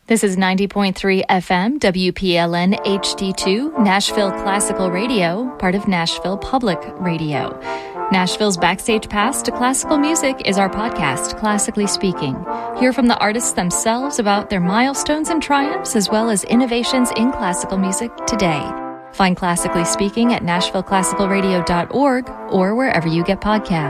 This is 90.3 FM, WPLN HD2, Nashville Classical Radio, part of Nashville Public Radio. Nashville's Backstage Pass to Classical Music is our podcast, Classically Speaking. Hear from the artists themselves about their milestones and triumphs, as well as innovations in classical music today. Find Classically Speaking at NashvilleClassicalRadio.org or wherever you get podcasts.